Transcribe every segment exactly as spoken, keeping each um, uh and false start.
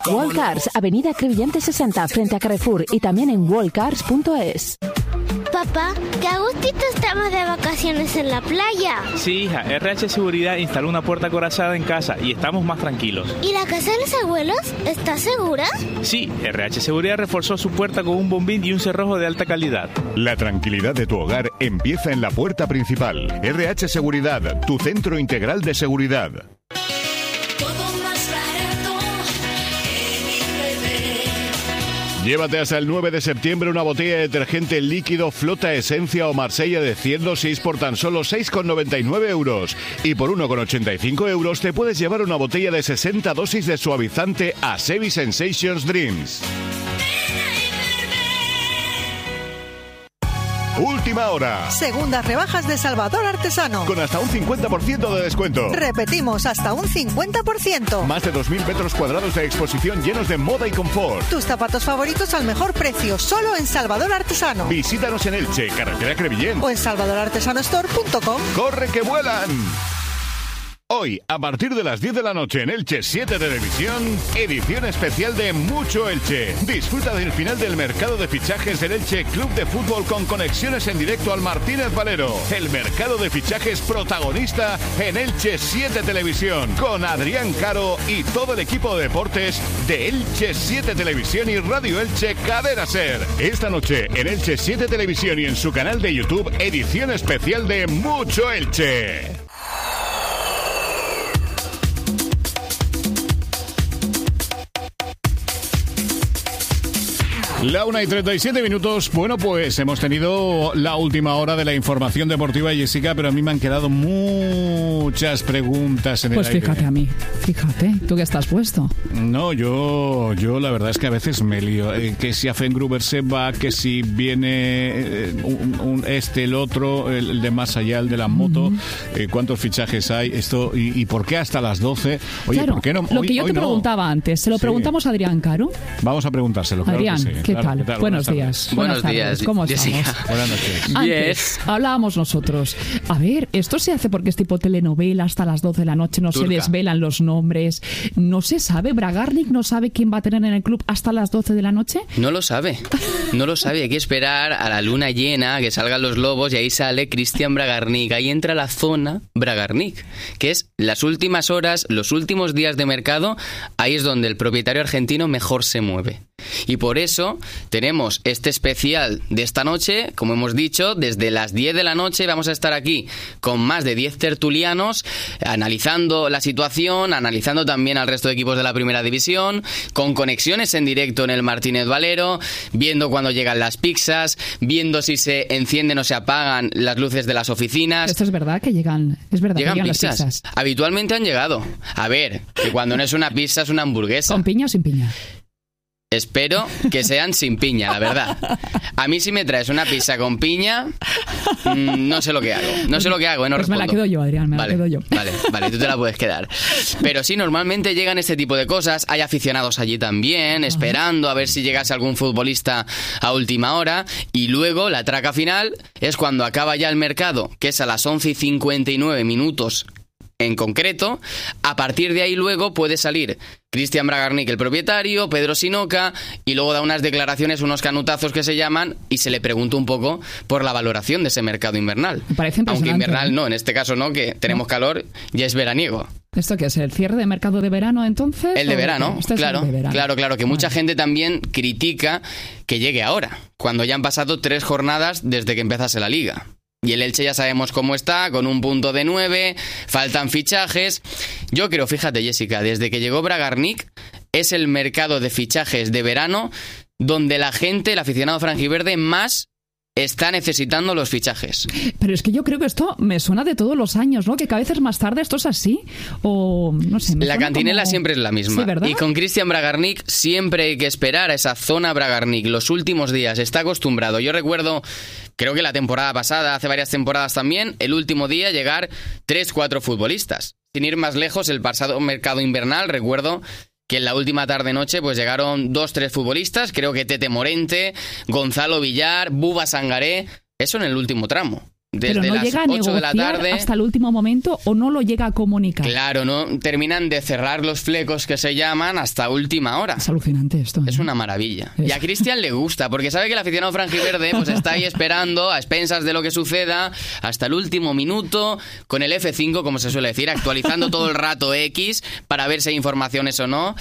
Wallcars, Avenida Crevillente sesenta, frente a Carrefour, y también en wallcars punto es. Papá, qué a gustito estamos de vacaciones en la playa. Sí, hija, R H Seguridad instaló una puerta acorazada en casa y estamos más tranquilos. ¿Y la casa de los abuelos está segura? Sí, R H Seguridad reforzó su puerta con un bombín y un cerrojo de alta calidad. La tranquilidad de tu hogar empieza en la puerta principal. R H Seguridad, tu centro integral de seguridad. Llévate hasta el nueve de septiembre una botella de detergente líquido Flota Esencia o Marsella de cien dosis por tan solo seis con noventa y nueve euros. Y por uno con ochenta y cinco euros te puedes llevar una botella de sesenta dosis de suavizante Asevi Sensations Dreams. Última hora. Segundas rebajas de Salvador Artesano. Con hasta un cincuenta por ciento de descuento. Repetimos, hasta un cincuenta por ciento. Más de dos mil metros cuadrados de exposición llenos de moda y confort. Tus zapatos favoritos al mejor precio, solo en Salvador Artesano. Visítanos en Elche, carretera Crevillent. O en salvador artesano store punto com. ¡Corre que vuelan! Hoy, a partir de las diez de la noche en Elche siete Televisión, edición especial de Mucho Elche. Disfruta del final del mercado de fichajes del Elche Club de Fútbol con conexiones en directo al Martínez Valero. El mercado de fichajes protagonista en Elche siete Televisión, con Adrián Caro y todo el equipo de deportes de Elche siete Televisión y Radio Elche Cadena Ser. Esta noche en Elche siete Televisión y en su canal de YouTube, edición especial de Mucho Elche. La una y treinta y siete minutos. Bueno, pues hemos tenido la última hora de la información deportiva, Jessica, pero a mí me han quedado muchas preguntas en pues el aire. Pues fíjate a mí, fíjate, ¿tú qué estás puesto? No, yo yo la verdad es que a veces me lío. Eh, que si Afengruber se va, que si viene eh, un, un este, el otro, el, el de más allá, el de la moto, uh-huh. eh, cuántos fichajes hay, esto y, y por qué hasta las doce. Oye, claro, ¿por qué no? Lo hoy, que yo te no. preguntaba antes, ¿se lo sí. preguntamos a Adrián Caro? Vamos a preguntárselo, claro. Adrián, que sí. ¿qué, claro, tal? ¿qué tal? Buenos Buenas días. Tardes. Buenos Buenos días, días, ¿cómo Jessica. estamos? Buenas noches. Antes, Yes. hablábamos nosotros. A ver, esto se hace porque es tipo telenovela hasta las doce de la noche, no Turca. se desvelan los nombres, no se sabe, Bragarnik no sabe quién va a tener en el club hasta las doce de la noche. No lo sabe, no lo sabe, hay que esperar a la luna llena, que salgan los lobos y ahí sale Christian Bragarnik, ahí entra la zona Bragarnik, que es las últimas horas, los últimos días de mercado, ahí es donde el propietario argentino mejor se mueve. Y por eso tenemos este especial de esta noche, como hemos dicho, desde las diez de la noche vamos a estar aquí con más de diez tertulianos, analizando la situación, analizando también al resto de equipos de la primera división, con conexiones en directo en el Martínez Valero, viendo cuando llegan las pizzas, viendo si se encienden o se apagan las luces de las oficinas. Esto es verdad que llegan, es verdad ¿Llegan que llegan pizzas? las pizzas. Habitualmente han llegado. A ver, que cuando no es una pizza es una hamburguesa. ¿Con piña o sin piña? Espero que sean sin piña, la verdad. A mí si me traes una pizza con piña, mmm, no sé lo que hago. No sé lo que hago, ¿eh? No pues respondo. me la quedo yo, Adrián, me vale, la quedo yo. Vale, vale, tú te la puedes quedar. Pero sí, normalmente llegan este tipo de cosas. Hay aficionados allí también, esperando a ver si llegase algún futbolista a última hora. Y luego la traca final es cuando acaba ya el mercado, que es a las once y cincuenta y nueve minutos en concreto. A partir de ahí luego puede salir Christian Bragarnik, el propietario, Pedro Sinoca, y luego da unas declaraciones, unos canutazos que se llaman, y se le pregunta un poco por la valoración de ese mercado invernal. Me parece impresionante. Aunque invernal ¿eh? no, en este caso no, que tenemos no. calor, ya es veraniego. ¿Esto qué es? ¿El cierre de mercado de verano entonces? El de verano, este claro, es el de verano. claro, claro, que mucha vale. gente también critica que llegue ahora, cuando ya han pasado tres jornadas desde que empezase la liga. Y el Elche ya sabemos cómo está, con un punto de nueve, faltan fichajes. Yo creo, fíjate, Jessica, desde que llegó Bragarnik, es el mercado de fichajes de verano donde la gente, el aficionado franjiverde, más está necesitando los fichajes. Pero es que yo creo que esto me suena de todos los años, ¿no? Que cada vez es más tarde, ¿esto es así? O no sé. La cantinela como... siempre es la misma. Sí, ¿verdad? Y con Christian Bragarnik siempre hay que esperar a esa zona Bragarnik. Los últimos días, está acostumbrado. Yo recuerdo, creo que la temporada pasada, hace varias temporadas también, el último día llegar tres, cuatro futbolistas. Sin ir más lejos, el pasado mercado invernal, recuerdo que en la última tarde-noche pues llegaron dos, tres futbolistas, creo que Tete Morente, Gonzalo Villar, Buba Sangaré, eso en el último tramo. desde Pero no las llega a ocho de la negociar tarde. hasta el último momento o no lo llega a comunicar. Claro, no terminan de cerrar los flecos que se llaman hasta última hora. Es alucinante esto. ¿eh? Es una maravilla. Es. Y a Cristian le gusta, porque sabe que el aficionado franjiverde pues está ahí esperando, a expensas de lo que suceda, hasta el último minuto, con el F cinco, como se suele decir, actualizando todo el rato X para ver si hay informaciones o no.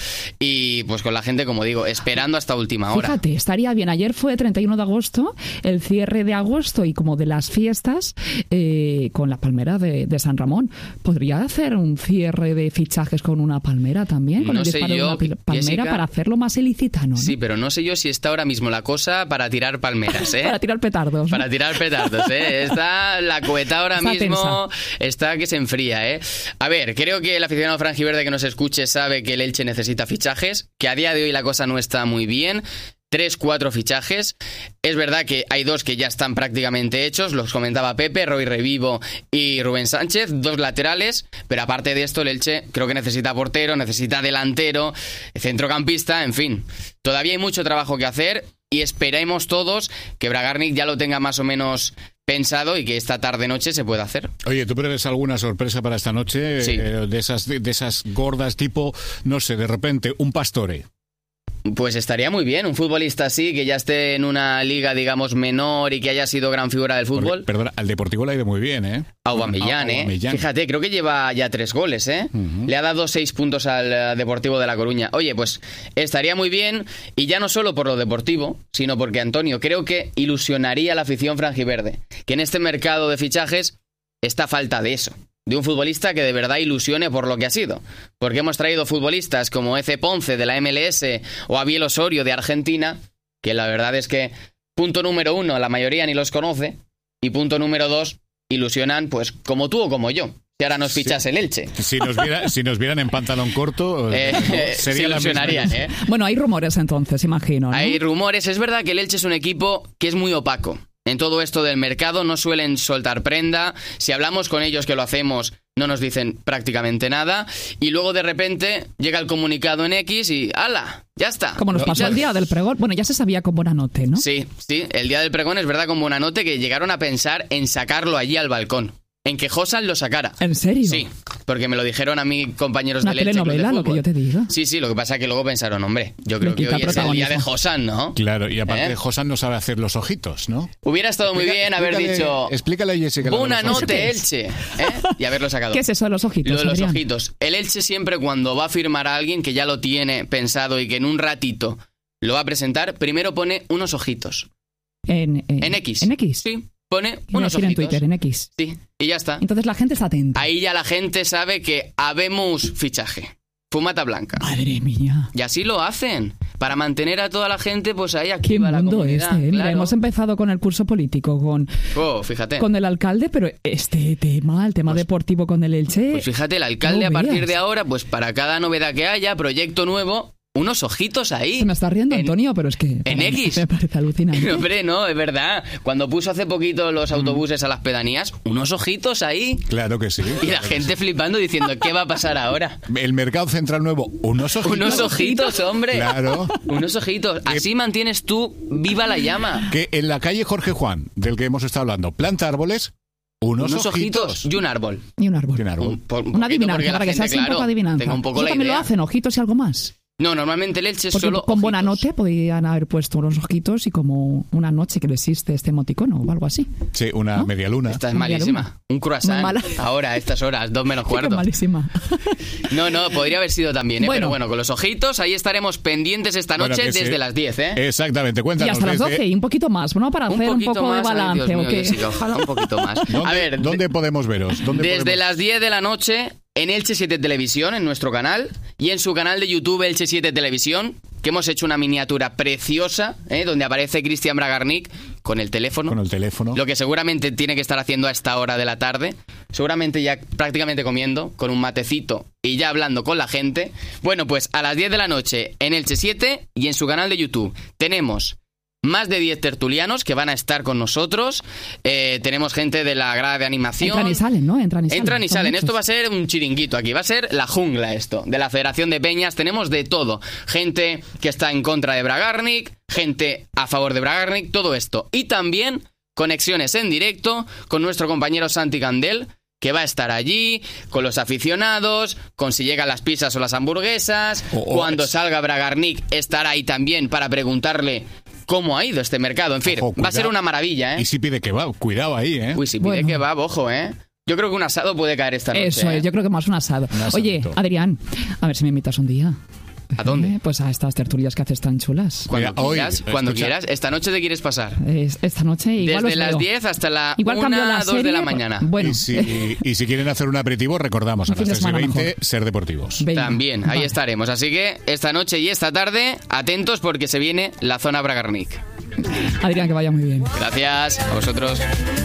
Y pues con la gente, como digo, esperando hasta última hora. Fíjate, estaría bien. Ayer fue treinta y uno de agosto, el cierre de agosto y como de las fiestas eh, con la palmera de, de San Ramón. ¿Podría hacer un cierre de fichajes con una palmera también? Con No el sé disparo yo, de una pil- palmera Jessica, para hacerlo más ilicitano, ¿no? Sí, pero no sé yo si está ahora mismo la cosa para tirar palmeras, ¿eh? Para tirar petardos. ¿no? Para tirar petardos, ¿eh? Está la coheta ahora Está mismo, está que se enfría, ¿eh? A ver, creo que el aficionado franjiverde que nos escuche sabe que el Elche necesita fichajes, que a día de hoy la cosa no está muy bien. Tres, cuatro fichajes. Es verdad que hay dos que ya están prácticamente hechos, los comentaba Pepe, Roy Revivo y Rubén Sánchez, dos laterales, pero aparte de esto el Elche creo que necesita portero, necesita delantero, centrocampista, en fin. Todavía hay mucho trabajo que hacer y esperemos todos que Bragarnik ya lo tenga más o menos pensado y que esta tarde-noche se pueda hacer. Oye, ¿tú prevés alguna sorpresa para esta noche? Sí. Eh, de esas, de, de esas gordas tipo, no sé, de repente, un Pastore. Pues estaría muy bien, un futbolista así, que ya esté en una liga, digamos, menor y que haya sido gran figura del fútbol. Porque, perdona, al Deportivo le ha ido muy bien, ¿eh? Aubameyang, ¿eh? Aubameyang. Fíjate, creo que lleva ya tres goles, ¿eh? Uh-huh. Le ha dado seis puntos al eh, Deportivo de La Coruña. Oye, pues estaría muy bien, y ya no solo por lo deportivo, sino porque, Antonio, creo que ilusionaría a la afición franjiverde, que en este mercado de fichajes está falta de eso. De un futbolista que de verdad ilusione por lo que ha sido. Porque hemos traído futbolistas como Eze Ponce de la M L S o Abiel Osorio de Argentina, que la verdad es que, punto número uno, la mayoría ni los conoce, y punto número dos, ilusionan pues como tú o como yo. Si ahora nos fichas Sí. el Elche. Si nos, viera, si nos vieran en pantalón corto, Eh, sería se la misma ilusionarían, cosa. ¿eh? Bueno, hay rumores entonces, imagino, ¿no? Hay rumores. Es verdad que el Elche es un equipo que es muy opaco. En todo esto del mercado no suelen soltar prenda. Si hablamos con ellos, que lo hacemos, no nos dicen prácticamente nada. Y luego de repente llega el comunicado en X y ¡hala! Ya está. Como nos pasó Ya- el día del pregón. Bueno, ya se sabía con Buenanote, ¿no? Sí, sí. El día del pregón es verdad con Buenanote que llegaron a pensar en sacarlo allí al balcón. En que Josan lo sacara. ¿En serio? Sí, porque me lo dijeron a mí compañeros Una del Elche Club de telenovela, lo que Fútbol. yo te digo. Sí, sí, lo que pasa es que luego pensaron, hombre, yo creo Le que quita hoy es el día de protagonismo. Josan, ¿no? Claro, y aparte ¿Eh? Josan no sabe hacer los ojitos, ¿no? Hubiera estado muy bien haber Explícale- dicho Explícale a Jessica. lo de los Buenanote ojitos. Elche, ¿eh? Y haberlo sacado. ¿Qué es eso de los ojitos, Lo de los Adrián? ojitos. El Elche siempre cuando va a firmar a alguien que ya lo tiene pensado y que en un ratito lo va a presentar, primero pone unos ojitos. En, eh, En X. En X. Sí, pone Iba a unos decir en ojitos. Twitter, en X. Sí, y ya está. Entonces la gente está atenta. Ahí ya la gente sabe que habemos fichaje. Fumata blanca. Madre mía. Y así lo hacen. Para mantener a toda la gente, pues ahí Qué activa la mundo comunidad. este, ¿eh? Mira, claro. hemos empezado con el curso político, con, Oh, fíjate. con el alcalde, pero este tema, el tema deportivo con el Elche... Pues fíjate, el alcalde no a partir veas. de ahora, pues para cada novedad que haya, proyecto nuevo, unos ojitos ahí. Se me está riendo En- Antonio, pero es que... en para- X. Me parece alucinante. No, hombre, no, es verdad. Cuando puso hace poquito los Mm. autobuses a las pedanías, unos ojitos ahí. Claro que sí. Y la gente flipando diciendo, ¿qué va a pasar ahora? El mercado central nuevo, unos ojitos. Unos ojitos, hombre. Claro. Unos ojitos. Así mantienes tú viva la llama. Que en la calle Jorge Juan, del que hemos estado hablando, planta árboles, unos, Unos ojitos y un árbol. Y un árbol. Y un árbol. Un- por- un Una poquito, porque adivinanza, la para que gente, seas un claro, poco adivinanza. tenga un poco Eso la también idea. lo hacen, ojitos y algo más. No, normalmente el Elche es Porque solo con ojitos. Buenanote podrían haber puesto unos ojitos y como una noche que le existe este emoticono o algo así. Sí, una ¿No? media luna. Esta es Media malísima. luna. Un croissant. Muy mala. Ahora, a estas horas, dos menos Qué cuarto. malísima. No, no, podría haber sido también, ¿eh? Bueno. Pero bueno, con los ojitos, ahí estaremos pendientes esta Bueno, noche que sí. desde las diez, ¿eh? Exactamente, Y cuéntanos. hasta las desde- doce y un poquito más, ¿no? Para un hacer un poquito poco más, de ay, balance. Dios mío, ¿o qué? Jessica, ojalá un poquito más. ¿Dónde, A ver, ¿dónde podemos veros? ¿Dónde desde podemos- las diez de la noche en Elche siete Televisión, en nuestro canal, y en su canal de YouTube Elche siete Televisión, que hemos hecho una miniatura preciosa, ¿eh? Donde aparece Cristian Bragarnik con el teléfono. Con el teléfono. Lo que seguramente tiene que estar haciendo a esta hora de la tarde. Seguramente ya prácticamente comiendo, con un matecito y ya hablando con la gente. Bueno, pues a las diez de la noche en Elche siete y en su canal de YouTube tenemos más de diez tertulianos que van a estar con nosotros. Eh, tenemos gente de la grada de animación. Entran y salen, ¿no? Entran y salen. Entran y Son salen. muchos. Esto va a ser un chiringuito aquí. Va a ser la jungla esto. De la Federación de Peñas tenemos de todo. Gente que está en contra de Bragarnik, gente a favor de Bragarnik, todo esto. Y también conexiones en directo con nuestro compañero Santi Candel, que va a estar allí, con los aficionados, con si llegan las pizzas o las hamburguesas. Oh, oh, Cuando es... salga Bragarnik estará ahí también para preguntarle cómo ha ido este mercado. En fin, ojo, va a ser una maravilla, ¿eh? Y si pide kebab, cuidado ahí, ¿eh? Uy, si pide bueno. kebab, ojo, ¿eh? Yo creo que un asado puede caer esta noche. Eso es, ¿eh? yo creo que más un asado. Un Oye, Adrián, a ver si me invitas un día. ¿A dónde? Eh, pues a estas tertulias que haces tan chulas. Cuando Mira, quieras, hoy, cuando escucha. quieras. ¿Esta noche te quieres pasar? Es, esta noche igual Desde las diez hasta la igual una, dos de la mañana. Bueno. Y si, y si quieren hacer un aperitivo, recordamos a las tres y veinte, Ser Deportivos. Venga. También, ahí vale. estaremos. Así que esta noche y esta tarde, atentos porque se viene la zona Bragarnik. Adrián, que vaya muy bien. Gracias, a vosotros.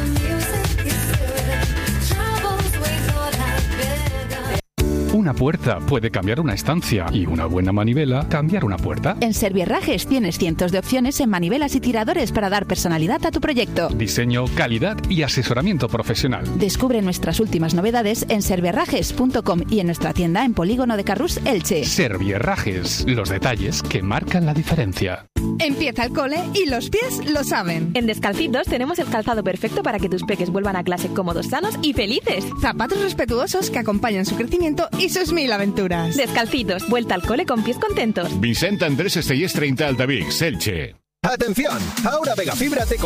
Una puerta puede cambiar una estancia y una buena manivela cambiar una puerta. En Servierrajes tienes cientos de opciones en manivelas y tiradores para dar personalidad a tu proyecto. Diseño, calidad y asesoramiento profesional. Descubre nuestras últimas novedades en servierrajes punto com y en nuestra tienda en Polígono de Carrús, Elche. Servierrajes, los detalles que marcan la diferencia. Empieza el cole y los pies lo saben. En Descalcitos tenemos el calzado perfecto para que tus peques vuelvan a clase cómodos, sanos y felices. Zapatos respetuosos que acompañan su crecimiento y sus mil aventuras. Descalcitos, vuelta al cole con pies contentos. Vicente Andrés Estellés treinta Altavix, Elche. ¡Atención! Ahora Vegafibra te